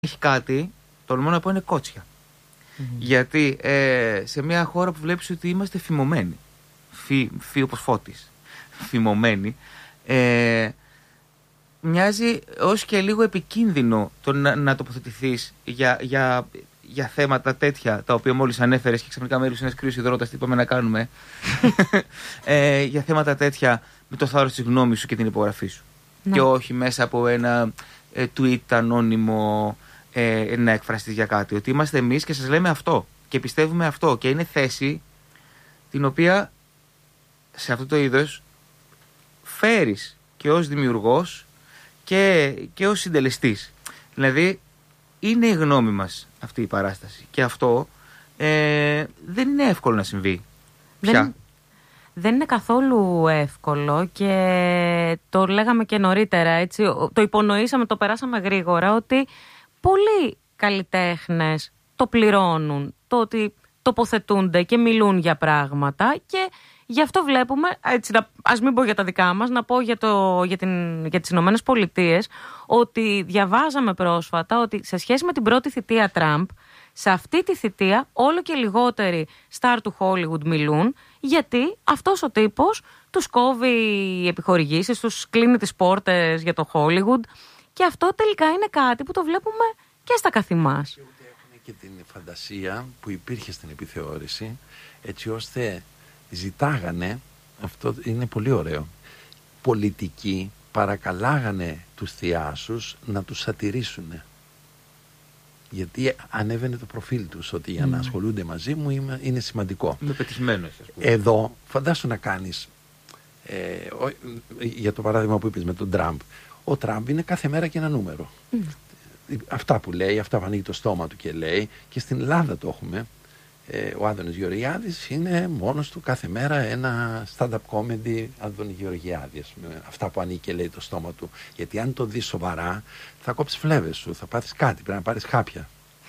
έχει κάτι, τολμώ να πω, είναι κότσια. Γιατί σε μια χώρα που βλέπεις ότι είμαστε φημωμένοι, όπως Φώτης, φημωμένοι, μοιάζει ως και λίγο επικίνδυνο το να τοποθετηθείς για θέματα τέτοια, τα οποία μόλις ανέφερες και ξαφνικά με έλειψε ένας κρύος υδρότας, τι είπαμε να κάνουμε, για θέματα τέτοια με το θάρρος της γνώμης σου και την υπογραφή σου. Ναι. Και όχι μέσα από ένα tweet ανώνυμο να εκφραστείς για κάτι. Ότι είμαστε εμείς και σας λέμε αυτό και πιστεύουμε αυτό, και είναι θέση την οποία σε αυτό το είδος φέρεις και ως δημιουργός και ως συντελεστής. Δηλαδή είναι η γνώμη μας αυτή η παράσταση και αυτό δεν είναι εύκολο να συμβεί πια. Δεν είναι καθόλου εύκολο και το λέγαμε και νωρίτερα, έτσι, το υπονοήσαμε, το περάσαμε γρήγορα, ότι πολλοί καλλιτέχνες το πληρώνουν, το ότι τοποθετούνται και μιλούν για πράγματα, και γι' αυτό βλέπουμε, έτσι, ας μην πω για τα δικά μας, να πω για τις Ηνωμένες Πολιτείες, ότι διαβάζαμε πρόσφατα ότι σε σχέση με την πρώτη θητεία Τραμπ, σε αυτή τη θητεία όλο και λιγότεροι στάρ του Hollywood μιλούν, γιατί αυτός ο τύπος τους κόβει επιχορηγήσεις, τους κλείνει τις πόρτες για το Hollywood, και αυτό τελικά είναι κάτι που το βλέπουμε και στα καθημάς. Και ούτε έχουν και την φαντασία που υπήρχε στην επιθεώρηση, έτσι ώστε ζητάγανε, αυτό είναι πολύ ωραίο, πολιτικοί παρακαλάγανε τους θειάσους να τους σατηρήσουν. Γιατί ανέβαινε το προφίλ τους ότι για να ασχολούνται μαζί μου είναι σημαντικό. Είναι πετυχημένο. Εδώ φαντάσου να κάνεις, για το παράδειγμα που είπες με τον Τραμπ. Ο Τραμπ είναι κάθε μέρα και ένα νούμερο. Αυτά που λέει, αυτά που ανοίγει το στόμα του και λέει, και στην Ελλάδα το έχουμε. Ο Άδωνης Γεωργιάδης είναι μόνος του κάθε μέρα ένα stand-up comedy Άδωνη Γεωργιάδης, με αυτά που ανοίγει και λέει το στόμα του. Γιατί αν το δεις σοβαρά θα κόψεις φλέβες σου, θα πάθεις κάτι, πρέπει να πάρεις χάπια.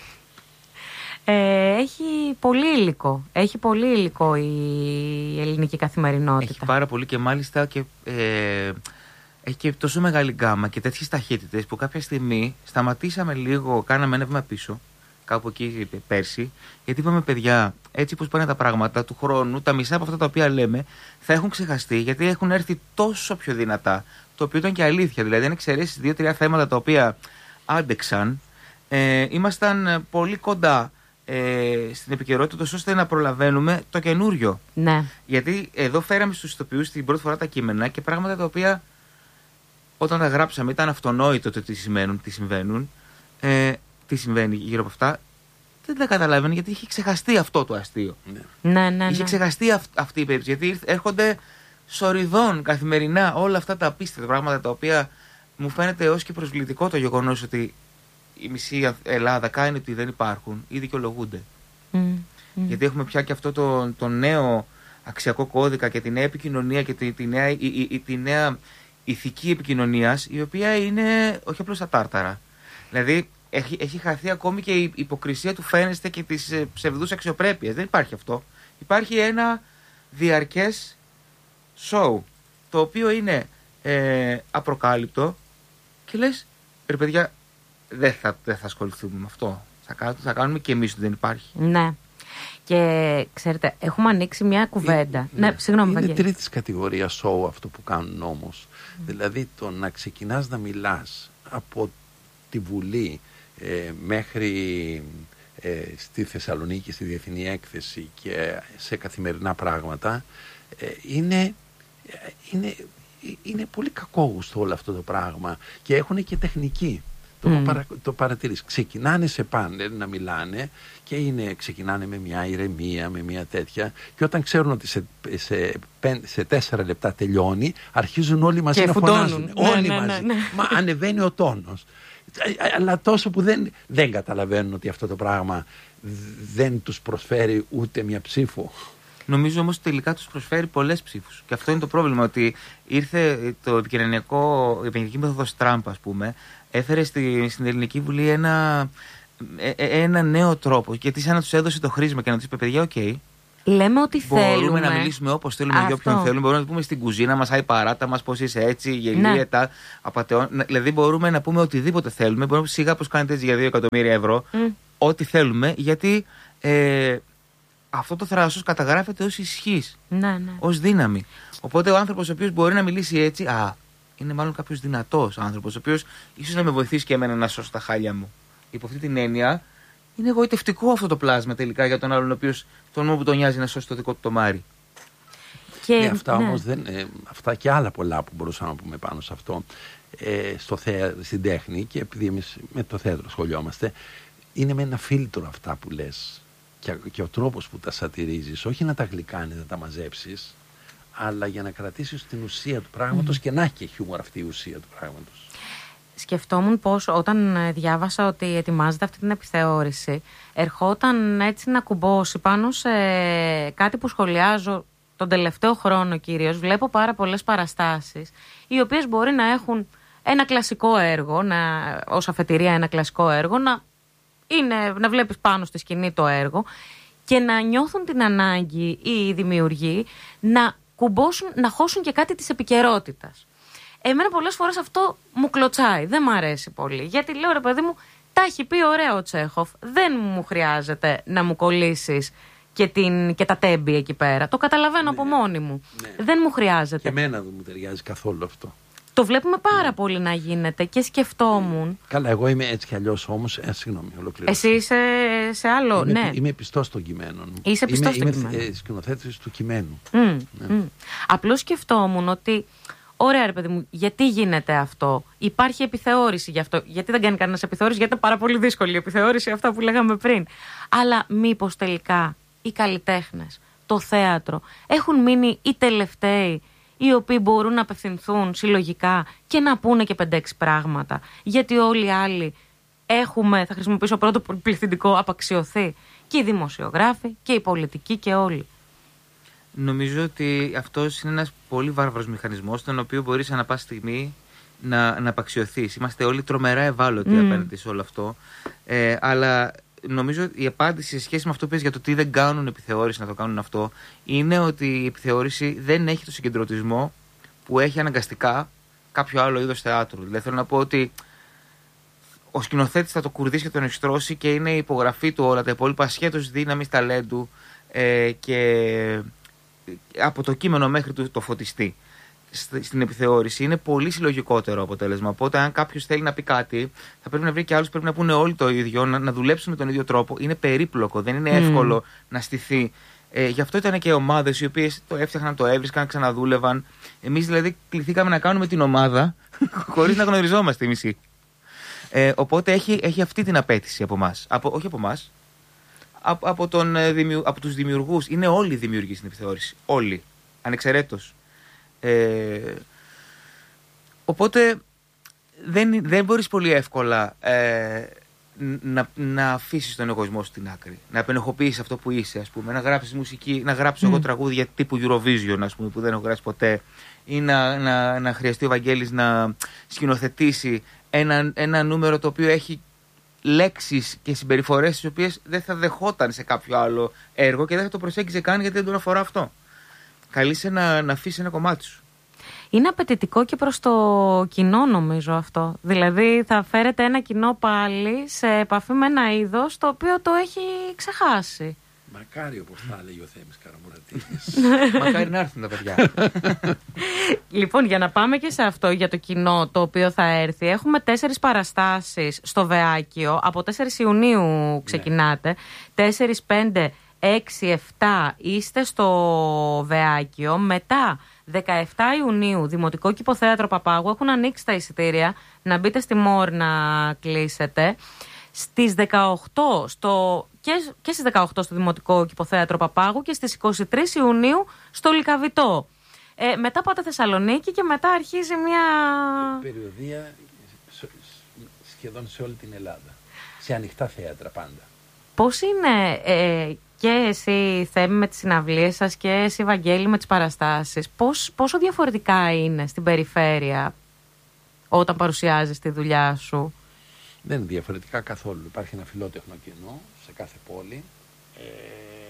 Έχει πολύ υλικό. Έχει πολύ υλικό η ελληνική καθημερινότητα. Έχει πάρα πολύ, και μάλιστα και έχει και τόσο μεγάλη γκάμα και τέτοιες ταχύτητες που κάποια στιγμή σταματήσαμε λίγο, κάναμε ένα βήμα πίσω, κάπου εκεί πέρσι, γιατί είπαμε, παιδιά, έτσι πως πάνε τα πράγματα του χρόνου, τα μισά από αυτά τα οποία λέμε θα έχουν ξεχαστεί, γιατί έχουν έρθει τόσο πιο δυνατά, το οποίο ήταν και αλήθεια. Δηλαδή, αν εξαιρέσεις 2-3 θέματα τα οποία άντεξαν, ήμασταν πολύ κοντά στην επικαιρότητα, ώστε να προλαβαίνουμε το καινούριο. Ναι. Γιατί εδώ φέραμε στους ηθοποιούς την πρώτη φορά τα κείμενα και πράγματα τα οποία όταν τα γράψαμε ήταν αυτονόητο το τι συμβαίνουν, τι συμβαίνει γύρω από αυτά, δεν τα καταλάβαινε, γιατί είχε ξεχαστεί αυτό το αστείο. Ναι. Είχε ξεχαστεί αυτή η περίπτωση, γιατί έρχονται σοριδών καθημερινά όλα αυτά τα απίστευτα πράγματα, τα οποία μου φαίνεται ως και προσβλητικό το γεγονός ότι η μισή Ελλάδα κάνει ότι δεν υπάρχουν ή δικαιολογούνται. Γιατί έχουμε πια και αυτό το νέο αξιακό κώδικα και τη νέα επικοινωνία και τη νέα ηθική επικοινωνίας, η οποία είναι όχι απλώς τα τάρταρα. Δηλαδή έχει χαθεί ακόμη και η υποκρισία του φαίνεστε και της ψευδούς αξιοπρέπειας. Δεν υπάρχει αυτό. Υπάρχει ένα διαρκές show, το οποίο είναι απροκάλυπτο, και λες, ρε παιδιά, δεν θα ασχοληθούμε με αυτό. Θα κάνουμε και εμείς ότι δεν υπάρχει. Ναι. Και ξέρετε, έχουμε ανοίξει μια κουβέντα. Ναι, συγγνώμη, είναι τρίτης κατηγορίας show αυτό που κάνουν όμως. Δηλαδή το να ξεκινάς να μιλάς από τη Βουλή μέχρι στη Θεσσαλονίκη, στη Διεθνή Έκθεση και σε καθημερινά πράγματα, είναι πολύ κακόγουστο όλο αυτό το πράγμα, και έχουν και τεχνική. Το παρατηρείς. Ξεκινάνε σε πάνελ να μιλάνε και ξεκινάνε με μια ηρεμία, με μια τέτοια, και όταν ξέρουν ότι σε 4 λεπτά τελειώνει, αρχίζουν όλοι μαζί να φωνάζουν. Όλοι μαζί. Μα ανεβαίνει ο τόνος. Αλλά τόσο που δεν καταλαβαίνουν ότι αυτό το πράγμα δεν τους προσφέρει ούτε μια ψήφο. Νομίζω όμως τελικά τους προσφέρει πολλές ψήφους. Και αυτό είναι το πρόβλημα, ότι ήρθε η επικοινωνική μέθοδος Τραμπ, ας πούμε, έφερε στην Ελληνική Βουλή ένα νέο τρόπο. Γιατί σαν να τους έδωσε το χρήσμα και να τους είπε, παιδιά, Λέμε ότι θέλουμε. Μπορούμε να μιλήσουμε όπως θέλουμε για όποιον θέλουμε. Μπορούμε να πούμε στην κουζίνα μας, άι παράτα μας, πώς είσαι έτσι, γελίετα, απατεών. Δηλαδή μπορούμε να πούμε οτιδήποτε θέλουμε. Μπορούμε να πούμε σιγά πώς κάνετε έτσι για 2 εκατομμύρια ευρώ. Ό,τι θέλουμε, γιατί αυτό το θράσος καταγράφεται ως ισχύς. Ναι. Ως δύναμη. Οπότε ο άνθρωπος ο οποίος μπορεί να μιλήσει έτσι, είναι μάλλον κάποιος δυνατός άνθρωπος, ο οποίος ίσως να με βοηθήσει και εμένα να σώσω τα χάλια μου. Υπό αυτή την έννοια, είναι εγωιτευτικό αυτό το πλάσμα τελικά για τον άλλον, ο οποίος τον μόνο που τον νοιάζει να σώσει το δικό του το μάρι. Και αυτά όμως αυτά και άλλα πολλά που μπορούσαμε να πούμε πάνω σε αυτό, στην τέχνη, και επειδή εμείς με το θέατρο σχολιόμαστε, είναι με ένα φίλτρο αυτά που λες και ο τρόπος που τα σατυρίζεις, όχι να τα γλυκάνεις, να τα μαζέψεις, αλλά για να κρατήσεις την ουσία του πράγματος και να έχει και χιούμορ αυτή η ουσία του πράγματος. Σκεφτόμουν πως όταν διάβασα ότι ετοιμάζεται αυτή την επιθεώρηση, ερχόταν έτσι να κουμπώσει πάνω σε κάτι που σχολιάζω τον τελευταίο χρόνο κυρίως. Βλέπω πάρα πολλές παραστάσεις, οι οποίες μπορεί να έχουν ένα κλασικό έργο, ως αφετηρία ένα κλασικό έργο, να βλέπεις πάνω στη σκηνή το έργο και να νιώθουν την ανάγκη οι δημιουργοί να κουμπώσουν, να χώσουν και κάτι της επικαιρότητας. Εμένα πολλές φορές αυτό μου κλωτσάει, δεν μ' αρέσει πολύ. Γιατί λέω, ρε παιδί μου, τα έχει πει ωραία ο Τσέχοφ, δεν μου χρειάζεται να μου κολλήσεις και τα τέμπη εκεί πέρα. Το καταλαβαίνω από μόνη μου. Ναι. Δεν μου χρειάζεται. Και εμένα δεν μου ταιριάζει καθόλου αυτό. Το βλέπουμε πάρα πολύ να γίνεται και σκεφτόμουν. Καλά, εγώ είμαι έτσι κι αλλιώς όμως. Συγγνώμη, ολοκλήρωση. Εσύ είσαι σε άλλο. Είμαι πιστός των κειμένων. Είσαι πιστός των κειμένων. Είμαι σκηνοθέτης του κειμένου. Απλώς σκεφτόμουν ότι. Ωραία, ρε παιδί μου, γιατί γίνεται αυτό? Υπάρχει επιθεώρηση γι' αυτό. Γιατί δεν κάνει κανένας επιθεώρηση? Γιατί είναι πάρα πολύ δύσκολη η επιθεώρηση, αυτά που λέγαμε πριν. Αλλά μήπως τελικά οι καλλιτέχνες, το θέατρο, έχουν μείνει οι τελευταίοι οι οποίοι μπορούν να απευθυνθούν συλλογικά και να πούνε και 5-6 πράγματα? Γιατί όλοι οι άλλοι έχουμε, θα χρησιμοποιήσω πρώτο πληθυντικό, απαξιωθεί. Και οι δημοσιογράφοι και οι πολιτικοί και όλοι. Νομίζω ότι αυτός είναι ένας πολύ βάρβαρος μηχανισμός, τον οποίο μπορείς ανά πάση στιγμή να απαξιωθείς. Είμαστε όλοι τρομερά ευάλωτοι απέναντι σε όλο αυτό. Αλλά νομίζω η απάντηση σε σχέση με αυτό που είπες για το τι δεν κάνουν επιθεώρηση να το κάνουν αυτό, είναι ότι η επιθεώρηση δεν έχει το συγκεντρωτισμό που έχει αναγκαστικά κάποιο άλλο είδος θεάτρου. Δηλαδή θέλω να πω ότι ο σκηνοθέτης θα το κουρδίσει και τον εξτρώσει και είναι η υπογραφή του όλα τα υπόλοιπα ασχέτως δύναμης, ταλέντου και από το κείμενο μέχρι το φωτιστή. Στην επιθεώρηση είναι πολύ συλλογικότερο αποτέλεσμα. Οπότε, αν κάποιος θέλει να πει κάτι, θα πρέπει να βρει και άλλους που πρέπει να πούνε όλοι το ίδιο, να δουλέψουν με τον ίδιο τρόπο. Είναι περίπλοκο, δεν είναι εύκολο να στηθεί. Γι' αυτό ήταν και ομάδες οι οποίες το έφτιαχναν, το έβρισκαν, ξαναδούλευαν. Εμείς δηλαδή κληθήκαμε να κάνουμε την ομάδα χωρίς να γνωριζόμαστε οι μισοί. Οπότε έχει αυτή την απέτηση από εμάς. Όχι από εμάς. Από τους δημιουργούς. Είναι όλοι οι δημιουργοί στην επιθεώρηση. Όλοι. Ανεξαιρέτως. Οπότε δεν μπορείς πολύ εύκολα να αφήσεις τον εγωισμό στην άκρη. Να απενεχοποιήσεις αυτό που είσαι, ας πούμε. Να γράψεις μουσική, να γράψω εγώ τραγούδια τύπου Eurovision, ας πούμε, που δεν έχω γράψει ποτέ. Ή να χρειαστεί ο Βαγγέλης να σκηνοθετήσει ένα νούμερο το οποίο έχει λέξεις και συμπεριφορές τις οποίες δεν θα δεχόταν σε κάποιο άλλο έργο και δεν θα το προσέγγιζε καν γιατί δεν τον αφορά αυτό. Καλείσαι να αφήσεις ένα κομμάτι σου. Είναι απαιτητικό και προς το κοινό, νομίζω αυτό. Δηλαδή θα φέρετε ένα κοινό πάλι σε επαφή με ένα είδος το οποίο το έχει ξεχάσει. Μακάρι, όπως θα έλεγε ο Θέμης Καραμουρατίδης. Μακάρι να έρθουν τα παιδιά. Λοιπόν, για να πάμε και σε αυτό για το κοινό το οποίο θα έρθει, έχουμε 4 παραστάσεις στο Βεάκιο. Από 4 Ιουνίου ξεκινάτε. 4, 5, 6, 7 είστε στο Βεάκιο. Μετά 17 Ιουνίου Δημοτικό Κηποθέατρο Παπάγου. Έχουν ανοίξει τα εισιτήρια. Να μπείτε στη Μόρ να κλείσετε. Στις 18 και στις 18 στο Δημοτικό Κηποθέατρο Παπάγου και στις 23 Ιουνίου στο Λυκαβητό. Μετά πάτε Θεσσαλονίκη και μετά αρχίζει μια περιοδία σχεδόν σε όλη την Ελλάδα. Σε ανοιχτά θέατρα πάντα. Πώς είναι και εσύ, Θέμη, με τις συναυλίες σας και εσύ, Βαγγέλη, με τις παραστάσεις, πόσο διαφορετικά είναι στην περιφέρεια όταν παρουσιάζεις τη δουλειά σου? Δεν είναι διαφορετικά καθόλου. Υπάρχει ένα φιλότεχνο κοινό σε κάθε πόλη.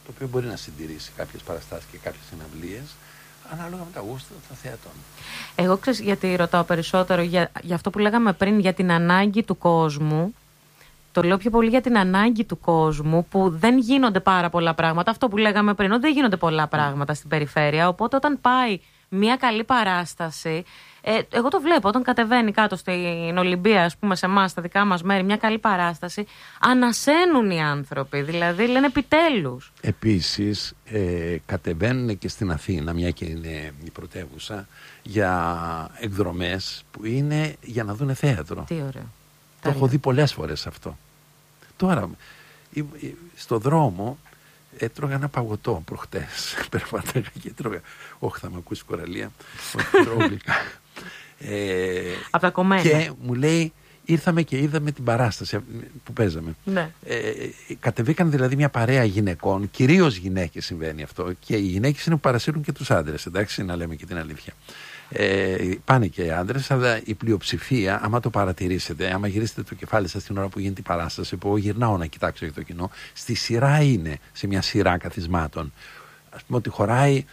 το οποίο μπορεί να συντηρήσει κάποιες παραστάσεις και κάποιες συναυλίες, ανάλογα με τα γούστα των θεατών. Εγώ ξέρεις γιατί ρωτάω περισσότερο για αυτό που λέγαμε πριν, για την ανάγκη του κόσμου. Το λέω πιο πολύ για την ανάγκη του κόσμου, που δεν γίνονται πάρα πολλά πράγματα. Αυτό που λέγαμε πριν, ότι δεν γίνονται πολλά πράγματα στην περιφέρεια. Οπότε όταν πάει μια καλή παράσταση, εγώ το βλέπω όταν κατεβαίνει κάτω στην Ολυμπία, ας πούμε, σε εμάς, στα δικά μας μέρη, μια καλή παράσταση, ανασένουν οι άνθρωποι. Δηλαδή λένε επιτέλους. Επίσης, κατεβαίνουν και στην Αθήνα, μια και είναι η πρωτεύουσα, για εκδρομές που είναι για να δούνε θέατρο. Τι ωραίο. Το έχω δει πολλές φορές αυτό. Τώρα, στο δρόμο έτρωγα ένα παγωτό προχτές. Περπάταγα και έτρωγα. Όχι, θα με ακούσει η κοραλία. Από τα κομμένα. Και μου λέει, ήρθαμε και είδαμε την παράσταση που παίζαμε. Ναι. Κατεβήκαν δηλαδή μια παρέα γυναικών, κυρίως γυναίκες συμβαίνει αυτό, και οι γυναίκες είναι που παρασύρουν και τους άντρες, εντάξει, να λέμε και την αλήθεια. Πάνε και οι άντρες, αλλά η πλειοψηφία, άμα το παρατηρήσετε, άμα γυρίσετε το κεφάλι σας την ώρα που γίνεται η παράσταση, που εγώ γυρνάω να κοιτάξω για το κοινό, στη σειρά είναι, σε μια σειρά καθισμάτων, ας πούμε ότι χωράει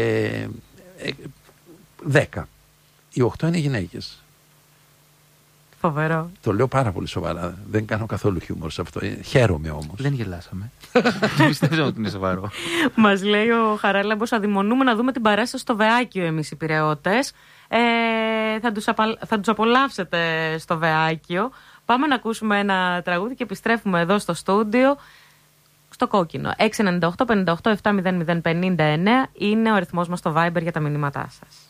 10. Οι 8 είναι γυναίκες. Φοβερό. Το λέω πάρα πολύ σοβαρά. Δεν κάνω καθόλου χιούμορ σε αυτό. Χαίρομαι όμως. Δεν γελάσαμε. Πιστεύω ότι είναι σοβαρό. Μας λέει ο Χαράλαμπος, αδειμονούμε να δούμε την παράσταση στο Βεάκιο εμείς οι Πειραιώτες. Θα τους απολαύσετε στο Βεάκιο. Πάμε να ακούσουμε ένα τραγούδι και επιστρέφουμε εδώ στο στούντιο. Στο κόκκινο. 698 58 700 59 είναι ο αριθμός μας στο Viber για τα μηνύματά σας.